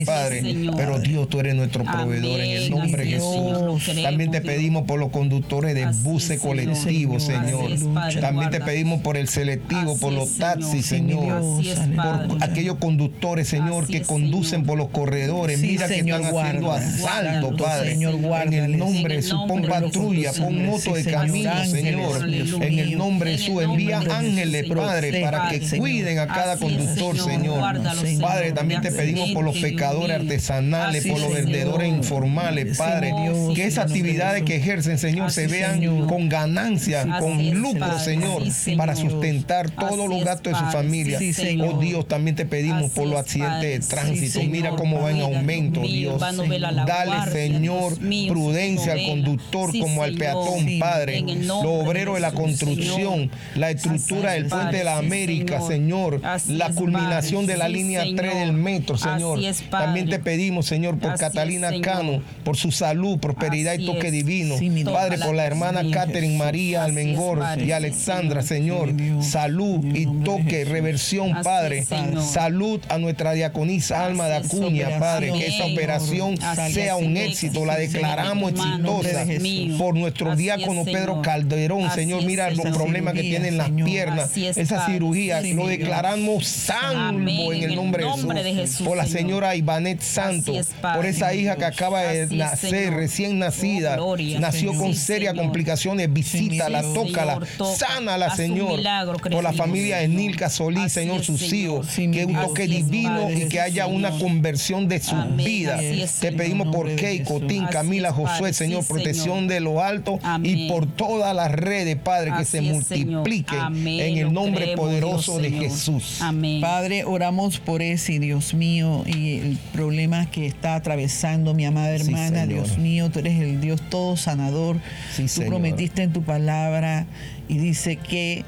Padre, Señor. pero Dios, tú eres nuestro proveedor en el nombre de Así es, Señor, lo Jesús. creemos, También te Dios. pedimos por los conductores de Así buses es, Señor. colectivos, Así Señor. es, Padre, También te guarda. pedimos por el selectivo, Así por es, los Señor. taxis, Sí, Señor. Así es, Aleluya. Por Padre. aquellos conductores, Señor, Así que es, conducen Señor. por los corredores. Sí, Mira que Señor, están haciendo guarda. asalto, Guárdalos, Padre. Señor, En guárdales. el nombre de En el Jesús, pon nombre de patrulla, Jesús, pon Señor. moto de Sí, Señor. camino, Ángeles, Señor. aleluya. En el nombre de En el Jesús, nombre envía de Jesús, ángeles, Señor. Padre, para que Padre. cuiden a cada Así es, conductor, Señor. Guárdalos, Señor. Padre, también te de pedimos por los accidente, pecadores Dios mío. artesanales, Así por los es, vendedores Señor. informales, Sí, Padre, Dios, que esas en el nombre de actividades que Jesús. ejercen, Señor, Así se es, vean Señor. con ganancia, Así con es, lucro, Padre. Señor, Sí, Señor. para sustentar todos Así los es, gastos de su Padre. familia. Sí, Señor. Oh Dios, también te pedimos Así por los es, accidentes Padre. de tránsito. Sí, Mira Señor. cómo va en Mira, aumento, Dios mío, Dios. va a novelar la Dale, guardia, Señor, Dios mío, prudencia al novela. conductor Sí, como al Señor. peatón, Sí, Padre. en el Los nombre de obreros de la Jesús, construcción, Señor. la estructura Así del es, puente de la Padre, sí, América, Señor. Así La es, culminación Padre. de la Sí, línea Señor. 3 del metro, Señor. Así es, Padre. También te pedimos, Señor, por Así es, Catalina Señor. Cano, por su salud, prosperidad Así y toque es. divino. Sí, mi Padre, Dios. por la hermana Así es, Catherine Jesús. María Así es, Almengor Padre, y sí, Alexandra, Señor. Señor. Dios. Salud En el y nombre de toque, Jesús. reversión, Así Padre. es, Señor. Salud a nuestra diaconisa Alma de Así es, Acuña, operación. Padre. Que esa Amén. operación Así sea es, un Señor. éxito. La Sí, declaramos Señor. exitosa Dios mío. por nuestro Así diácono es, Pedro Señor. Calderón. Así Señor, es, mira los Señor. problemas que Cirugía, tiene en las Señor. piernas. Así es, Esa Padre. cirugía Sí, lo Señor. declaramos salvo Amén. en el nombre de Jesús, por la Señor. señora Ivanet Santos, Así es, Padre. por esa hija que acaba de Así es, nacer, Señor. recién nacida, Oh, gloria. nació con Sí, serias Señor. complicaciones. Visítala, Sí, tócala, Señor, toca. sánala, Haz un Señor. milagro, Por la creemos, familia de Señor. Nilka Solís, Así Señor, es, sus Señor. hijos. Sí, mi Que un Dios. toque Así es, divino Padre. y que haya Señor. una conversión de sus Amén. vidas. Así es, Te Señor. pedimos En por nombre de Keiko, Jesús. Tim, Así Camila, es, Josué, Padre. Señor, Sí, protección Señor. de lo alto y Amén. por todas las redes, Padre, que Así se es, Señor. multipliquen Amén. en el Lo nombre creemos, poderoso Dios, de Señor. Jesús. Amén. Padre, oramos por ese, Dios mío, y el problema que está atravesando mi amada Sí, hermana, Señor. Dios mío, tú eres el Dios todo sanador. Sí, Tú Señor. prometiste en tu palabra y dice que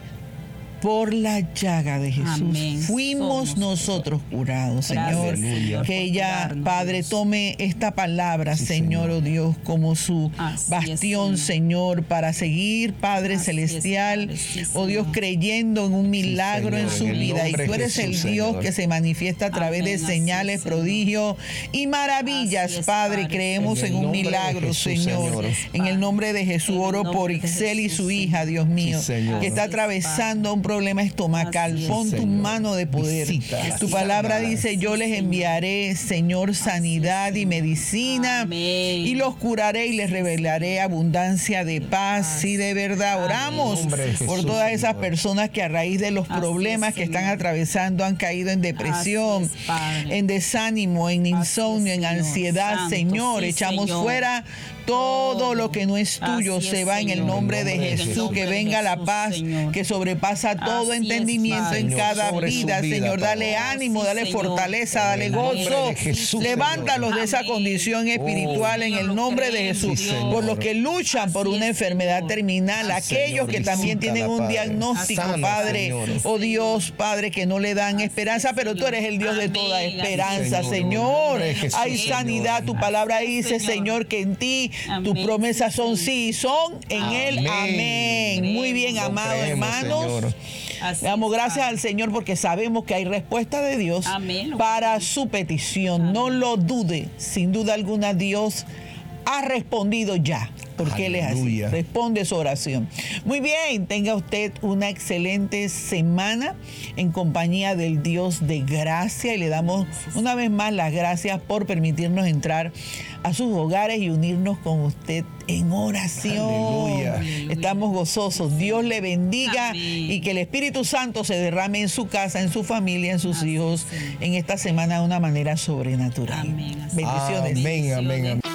por la llaga de Jesús Amén. fuimos Somos nosotros curados, Gracias, Señor. Señor, Que por ella, curarnos, Padre, Dios. tome esta palabra, Sí, Señor, Señor. oh Dios, como su Así es, bastión, Señor, para seguir, Padre Así es, celestial, Padre, sí, oh Dios, Señor. creyendo en un milagro Señor, en su en el vida. Y nombre tú de eres Jesús, el Dios Señor. que se manifiesta a través de Amén, así señales, es, Señor. prodigios y maravillas, Así es, Padre. Padre. Creemos En en el un nombre de milagro, Jesús, Señor. Señor. En el nombre de Jesús En el oro por nombre de Ixel y su Jesús, hija, Señor. Dios mío, Sí, Señor. que está Así es, atravesando Padre. un problema estomacal. Así es, Pon tu Señor. mano de poder. Visítala, Tu palabra sánala. dice, yo les Sí, Señor. enviaré, Señor, sanidad y medicina, Amén. y los curaré y les revelaré abundancia de paz. Y de verdad Amén. oramos En nombre de por Jesús, todas esas Señor. personas que a raíz de los Así problemas es, que están Señor. atravesando han caído en depresión, Así es, Padre. en desánimo, en insomnio, en Señor. ansiedad. Santo, Señor, sí, echamos Señor. fuera todo lo que no es tuyo. Así es, Se va en el Señor. nombre de En el nombre de Jesús. Jesús. Que En el nombre venga de la Jesús, paz Señor. que sobrepasa todo Así es, entendimiento Padre. en Señor, cada sobre su vida. vida, Señor, dale Padre. ánimo, Sí, dale Señor. fortaleza, dale En el nombre gozo. de Jesús, Levántalos de esa Amén. condición espiritual en el Señor, lo nombre de creemos, Jesús. Sí, Señor. Por los que luchan por Así una es, enfermedad Señor. terminal, Así aquellos Señor, que también visítala, tienen un Padre. diagnóstico, Sana, Padre. Señor. Oh Dios, Padre, que no le dan esperanza, es, pero tú Señor. eres el Dios de toda Amén. esperanza, Así es, Señor. Señor. Jesús, Hay Señor. sanidad. Tu palabra Así es, dice, Señor. Señor, que en ti tus Amén. promesas son sí y son en Él. Amén. Amén. Muy bien, Lo amados creemos, hermanos. Señor. Así Le damos es, gracias Padre. al Señor porque sabemos que hay respuesta de Dios Amén, lo para su petición. No lo dude. Sin duda alguna, Dios ha respondido ya. Porque Él es así. Aleluya. Responde su oración. Muy bien, tenga usted una excelente semana en compañía del Dios de gracia y le damos una vez más las gracias por permitirnos entrar a sus hogares y unirnos con usted en oración. Aleluya. Estamos gozosos. Dios le bendiga Amén. y que el Espíritu Santo se derrame en su casa, en su familia, en sus Así hijos es, Señor. en esta semana de una manera sobrenatural. Amén. Así es. Bendiciones. Amén, amén, amén.